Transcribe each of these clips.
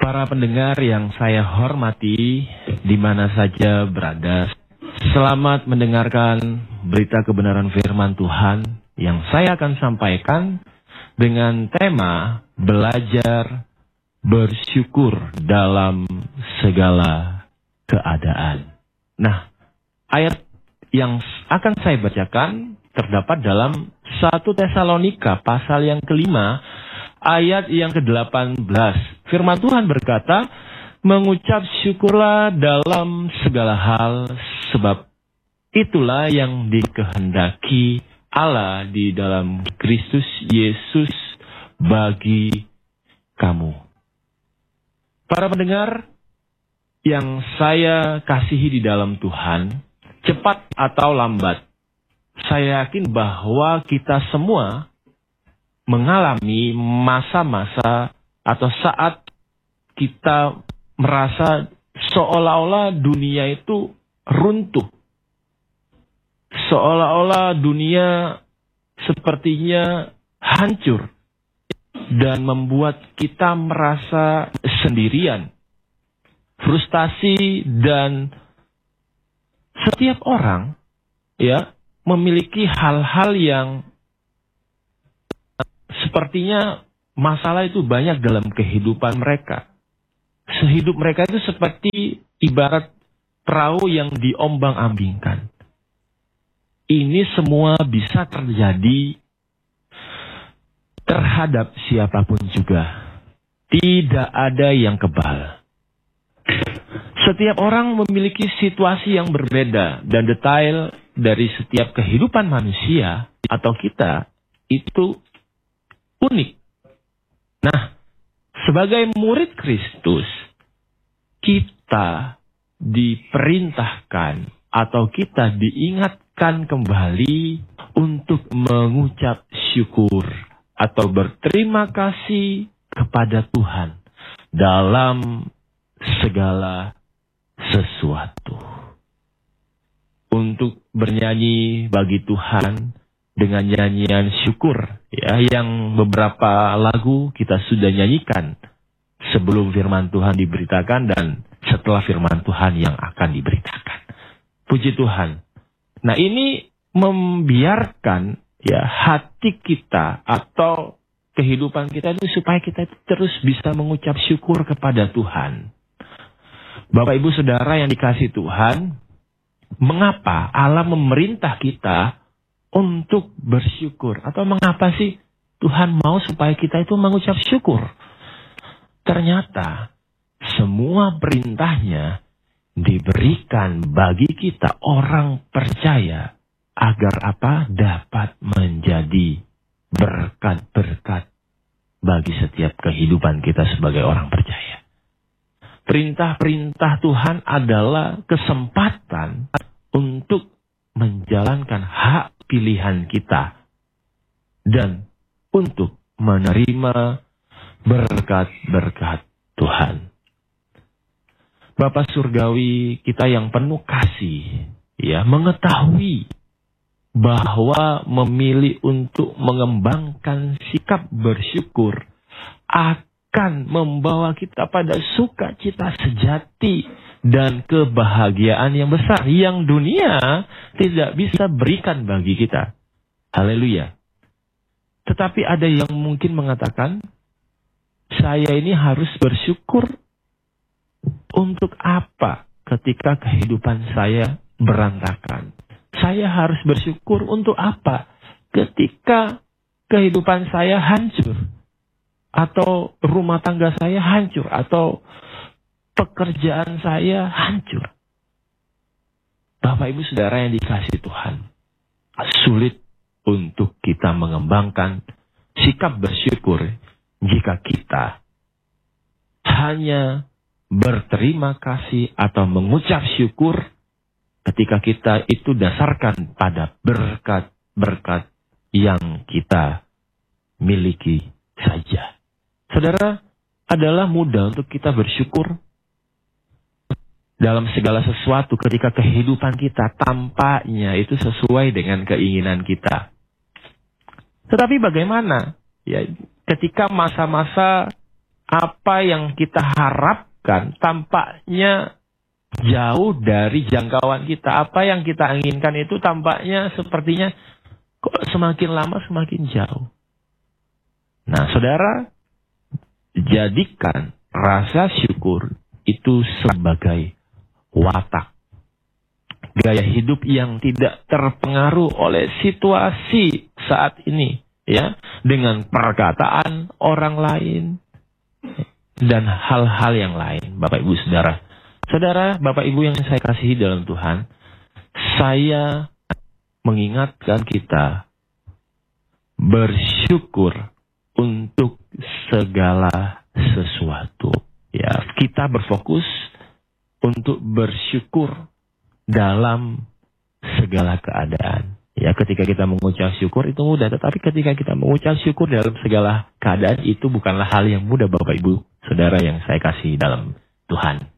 Para pendengar yang saya hormati, di mana saja berada, selamat mendengarkan berita kebenaran firman Tuhan yang saya akan sampaikan dengan tema belajar bersyukur dalam segala keadaan. Nah, ayat yang akan saya bacakan terdapat dalam 1 Tesalonika pasal yang kelima, ayat yang ke-18. Firman Tuhan berkata, mengucap syukurlah dalam segala hal, sebab itulah yang dikehendaki Allah di dalam Kristus Yesus bagi kamu. Para pendengar yang saya kasihi di dalam Tuhan, cepat atau lambat, saya yakin bahwa kita semua mengalami masa-masa atau saat kita merasa seolah-olah dunia itu runtuh. Seolah-olah dunia sepertinya hancur dan membuat kita merasa sendirian, frustasi, dan setiap orang memiliki hal-hal yang sepertinya masalah itu banyak dalam kehidupan mereka. Sehidup mereka itu seperti ibarat perahu yang diombang-ambingkan. Ini semua bisa terjadi terhadap siapapun juga. Tidak ada yang kebal. Setiap orang memiliki situasi yang berbeda dan detail dari setiap kehidupan manusia atau kita itu unik. Nah, sebagai murid Kristus, kita diperintahkan atau kita diingatkan kembali untuk mengucap syukur atau berterima kasih kepada Tuhan dalam segala sesuatu. Untuk bernyanyi bagi Tuhan dengan nyanyian syukur, yang beberapa lagu kita sudah nyanyikan sebelum firman Tuhan diberitakan dan setelah firman Tuhan yang akan diberitakan. Puji Tuhan. Nah, ini membiarkan hati kita atau kehidupan kita itu supaya kita terus bisa mengucap syukur kepada Tuhan. Bapak Ibu Saudara yang dikasihi Tuhan, mengapa Allah memerintah kita untuk bersyukur? Atau mengapa sih Tuhan mau supaya kita itu mengucap syukur? Ternyata semua perintahnya diberikan bagi kita orang percaya agar dapat menjadi berkat-berkat bagi setiap kehidupan kita sebagai orang percaya. Perintah-perintah Tuhan adalah kesempatan untuk menjalankan hak pilihan kita dan untuk menerima berkat-berkat Tuhan. Bapa Surgawi kita yang penuh kasih, mengetahui bahwa memilih untuk mengembangkan sikap bersyukur akan membawa kita pada sukacita sejati dan kebahagiaan yang besar yang dunia tidak bisa berikan bagi kita. Haleluya. Tetapi ada yang mungkin mengatakan, saya ini harus bersyukur untuk apa ketika kehidupan saya berantakan? Saya harus bersyukur untuk apa ketika kehidupan saya hancur? Atau rumah tangga saya hancur? Atau pekerjaan saya hancur? Bapak Ibu Saudara yang dikasihi Tuhan, sulit untuk kita mengembangkan sikap bersyukur jika kita hanya berterima kasih atau mengucap syukur ketika kita itu dasarkan pada berkat-berkat yang kita miliki saja. Saudara, adalah mudah untuk kita bersyukur dalam segala sesuatu ketika kehidupan kita tampaknya itu sesuai dengan keinginan kita. Tetapi bagaimana? Ketika masa-masa apa yang kita harapkan tampaknya jauh dari jangkauan kita. Apa yang kita inginkan itu tampaknya sepertinya kok semakin lama semakin jauh. Nah, saudara, jadikan rasa syukur itu sebagai watak gaya hidup yang tidak terpengaruh oleh situasi saat ini, ya, dengan perkataan orang lain dan hal-hal yang lain. Bapak Ibu Saudara, Saudara, Bapak Ibu yang saya kasihi dalam Tuhan, saya mengingatkan kita bersyukur untuk segala sesuatu. Ya, kita berfokus untuk bersyukur dalam segala keadaan. Ya, ketika kita mengucap syukur itu mudah, tetapi ketika kita mengucap syukur dalam segala keadaan itu bukanlah hal yang mudah, Bapak Ibu Saudara yang saya kasihi dalam Tuhan.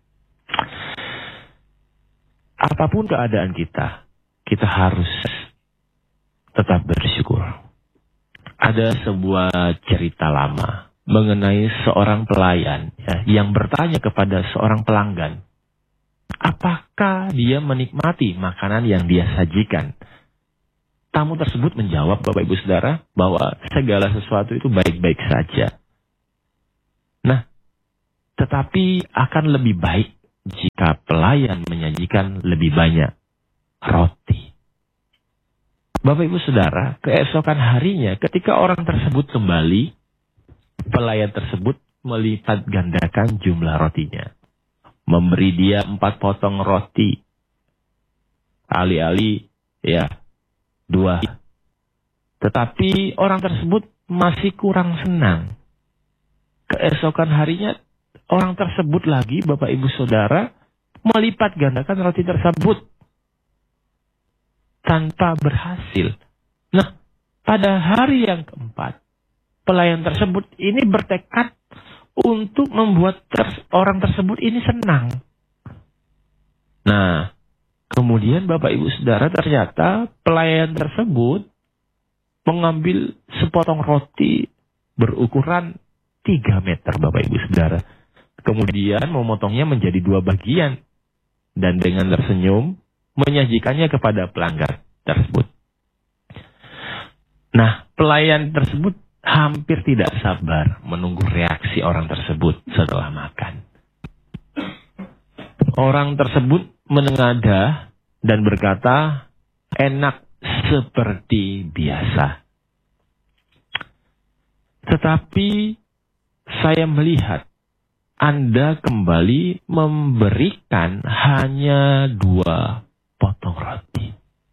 Apapun keadaan kita harus tetap bersyukur. Ada sebuah cerita lama mengenai seorang pelayan, ya, yang bertanya kepada seorang pelanggan, apakah dia menikmati makanan yang dia sajikan? Tamu tersebut menjawab, Bapak Ibu Saudara, bahwa segala sesuatu itu baik-baik saja. Nah, tetapi akan lebih baik jika pelayan menyajikan lebih banyak roti. Bapak Ibu Saudara, keesokan harinya ketika orang tersebut kembali, pelayan tersebut melipat gandakan jumlah rotinya. Memberi dia 4 potong roti. Alih-alih, ya, 2. Tetapi orang tersebut masih kurang senang. Keesokan harinya, orang tersebut lagi, Bapak Ibu Saudara, melipat gandakan roti tersebut tanpa berhasil. Nah, pada hari yang keempat, pelayan tersebut ini bertekad untuk membuat orang tersebut ini senang. Nah, kemudian Bapak Ibu Saudara, ternyata pelayan tersebut mengambil sepotong roti berukuran 3 meter, Bapak Ibu Saudara. Kemudian memotongnya menjadi 2 bagian. Dan dengan tersenyum, menyajikannya kepada pelanggan tersebut. Nah, pelayan tersebut hampir tidak sabar menunggu reaksi orang tersebut setelah makan. Orang tersebut menengadah dan berkata, enak seperti biasa. Tetapi saya melihat Anda kembali memberikan hanya 2 potong roti.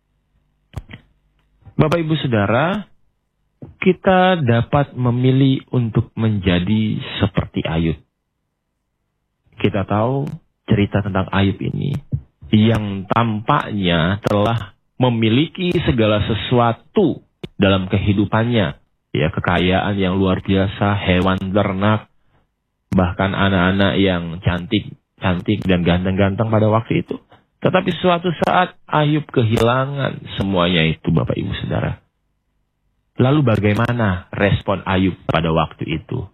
Bapak Ibu Saudara, kita dapat memilih untuk menjadi seperti Ayub. Kita tahu cerita tentang Ayub ini yang tampaknya telah memiliki segala sesuatu dalam kehidupannya. Ya, kekayaan yang luar biasa, hewan ternak, bahkan anak-anak yang cantik dan ganteng-ganteng pada waktu itu. Tetapi suatu saat Ayub kehilangan semuanya itu, Bapak Ibu Saudara. Lalu bagaimana respon Ayub pada waktu itu?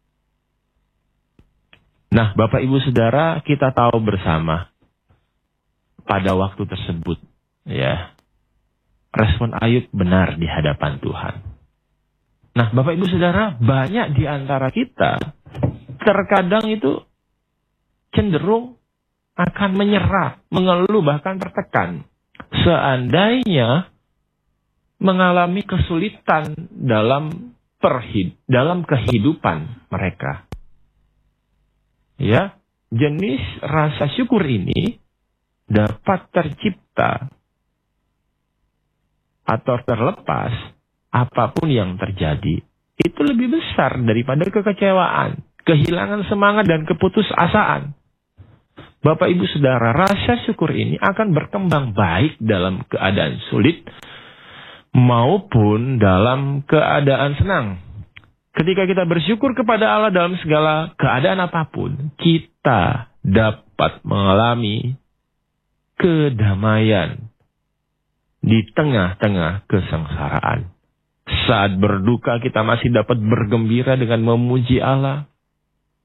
Nah, Bapak Ibu Saudara, kita tahu bersama pada waktu tersebut, ya, respon Ayub benar di hadapan Tuhan. Nah, Bapak Ibu Saudara, banyak di antara kita terkadang itu cenderung akan menyerah, mengeluh, bahkan tertekan. Seandainya mengalami kesulitan dalam kehidupan mereka. Ya, jenis rasa syukur ini dapat tercipta atau terlepas apapun yang terjadi. Itu lebih besar daripada kekecewaan, kehilangan semangat dan keputusasaan. Bapak Ibu Saudara, rasa syukur ini akan berkembang baik dalam keadaan sulit maupun dalam keadaan senang. Ketika kita bersyukur kepada Allah dalam segala keadaan apapun, kita dapat mengalami kedamaian di tengah-tengah kesengsaraan. Saat berduka kita masih dapat bergembira dengan memuji Allah.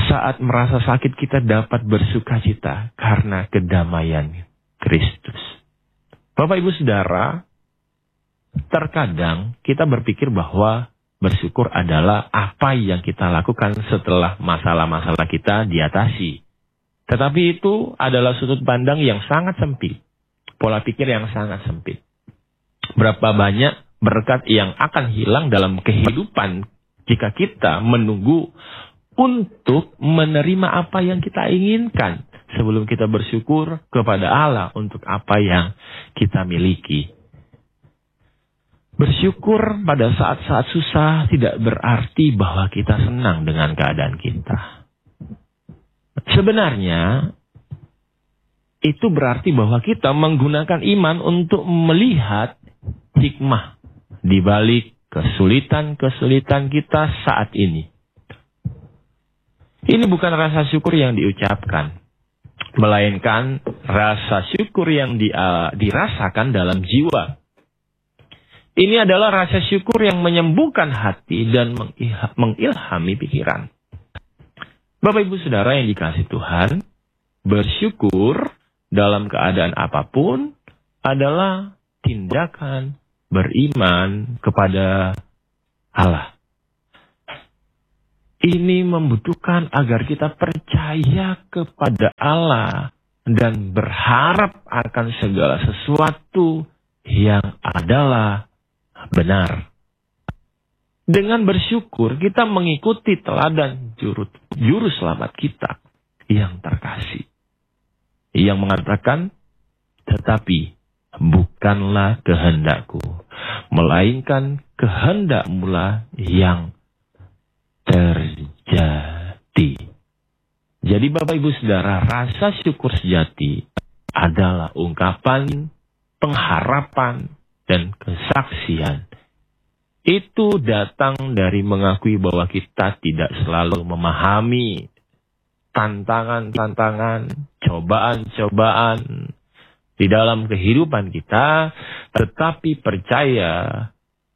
Saat merasa sakit kita dapat bersukacita karena kedamaian Kristus. Bapak Ibu Saudara, terkadang kita berpikir bahwa bersyukur adalah apa yang kita lakukan setelah masalah-masalah kita diatasi. Tetapi itu adalah sudut pandang yang sangat sempit. Pola pikir yang sangat sempit. Berapa banyak berkat yang akan hilang dalam kehidupan jika kita menunggu untuk menerima apa yang kita inginkan sebelum kita bersyukur kepada Allah untuk apa yang kita miliki. Bersyukur pada saat-saat susah tidak berarti bahwa kita senang dengan keadaan kita. Sebenarnya, itu berarti bahwa kita menggunakan iman untuk melihat hikmah di balik kesulitan-kesulitan kita saat ini. Ini bukan rasa syukur yang diucapkan, melainkan rasa syukur yang dirasakan dalam jiwa. Ini adalah rasa syukur yang menyembuhkan hati dan mengilhami pikiran. Bapak Ibu Saudara yang dikasihi Tuhan, bersyukur dalam keadaan apapun adalah tindakan beriman kepada Allah. Ini membutuhkan agar kita percaya kepada Allah dan berharap akan segala sesuatu yang adalah benar. Dengan bersyukur kita mengikuti teladan juru selamat kita yang terkasih. Yang mengatakan, tetapi bukanlah kehendakku, melainkan kehendak-Mu yang terjadi. Jadi Bapak Ibu Saudara, rasa syukur sejati adalah ungkapan pengharapan dan kesaksian. Itu datang dari mengakui bahwa kita tidak selalu memahami tantangan-tantangan, cobaan-cobaan di dalam kehidupan kita, tetapi percaya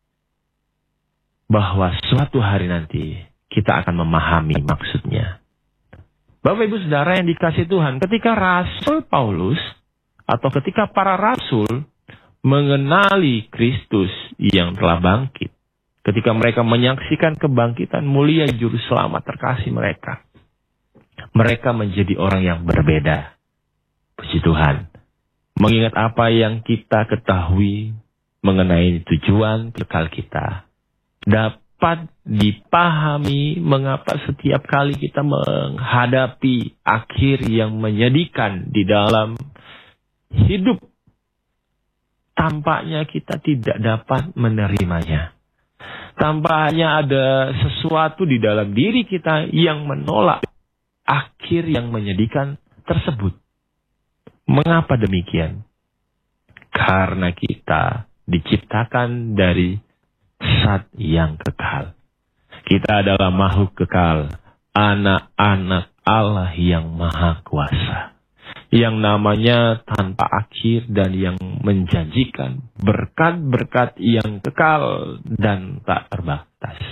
bahwa suatu hari nanti kita akan memahami maksudnya. Bapak Ibu Saudara yang dikasihi Tuhan, ketika Rasul Paulus atau ketika para rasul mengenali Kristus yang telah bangkit, ketika mereka menyaksikan kebangkitan mulia juru selamat terkasih mereka, mereka menjadi orang yang berbeda. Puji Tuhan. Mengingat apa yang kita ketahui mengenai tujuan kekal kita, dapat dipahami mengapa setiap kali kita menghadapi akhir yang menyedihkan di dalam hidup, tampaknya kita tidak dapat menerimanya. Tampaknya ada sesuatu di dalam diri kita yang menolak akhir yang menyedihkan tersebut. Mengapa demikian? Karena kita diciptakan dari zat yang kekal. Kita adalah makhluk kekal, anak-anak Allah yang maha kuasa, yang namanya tanpa akhir dan yang menjanjikan berkat-berkat yang kekal dan tak terbatas.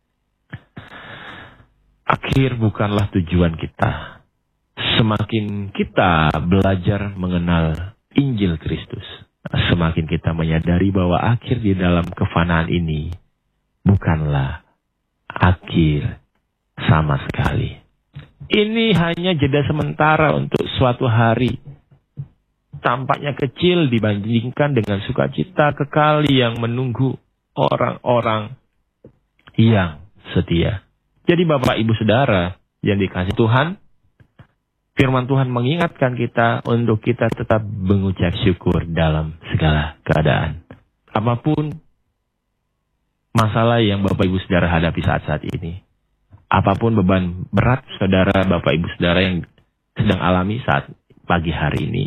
Akhir bukanlah tujuan kita. Semakin kita belajar mengenal Injil Kristus, semakin kita menyadari bahwa akhir di dalam kefanaan ini bukanlah akhir sama sekali. Ini hanya jeda sementara untuk suatu hari. Tampaknya kecil dibandingkan dengan sukacita kekal yang menunggu orang-orang yang setia. Jadi Bapak Ibu Saudara yang dikasihi Tuhan, firman Tuhan mengingatkan kita untuk kita tetap mengucap syukur dalam segala keadaan. Apapun masalah yang Bapak Ibu Saudara hadapi saat-saat ini, apapun beban berat saudara, Bapak Ibu Saudara yang sedang alami saat pagi hari ini,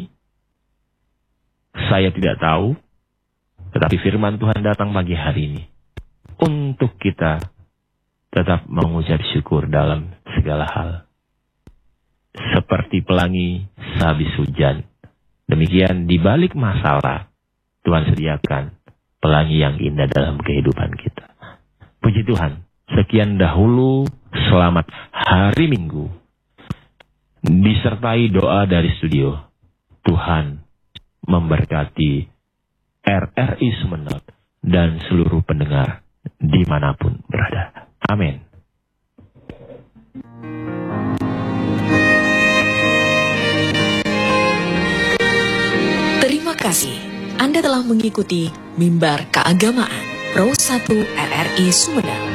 saya tidak tahu, tetapi firman Tuhan datang pagi hari ini untuk kita tetap mengucap syukur dalam segala hal. Seperti pelangi sehabis hujan, demikian di balik masalah, Tuhan sediakan pelangi yang indah dalam kehidupan kita. Puji Tuhan, sekian dahulu, selamat hari Minggu. disertai doa dari studio. Tuhan memberkati RRI Sumeneb dan seluruh pendengar dimanapun berada. Amin. Terima kasih Anda telah mengikuti Mimbar Keagamaan Pro 1 RRI Sumedang.